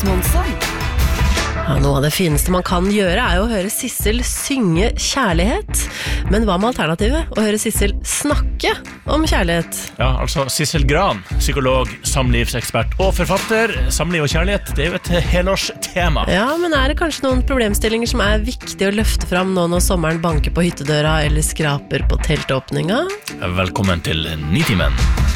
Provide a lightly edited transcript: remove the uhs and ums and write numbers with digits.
Monsson. Ja, noe av det fineste man kan gjøre jo å høre Sissel synge kjærlighet. Men hva med alternativet? Å høre Sissel snakke om kjærlighet? Ja, altså Sissel Gran, psykolog, samlivsekspert og forfatter. Samliv og kjærlighet, det jo et helårstema. Ja, men det kanskje noen problemstillinger som viktig å løfte fram nå når sommeren banker på hyttedøra eller skraper på teltåpninga? Velkommen til Nitimen.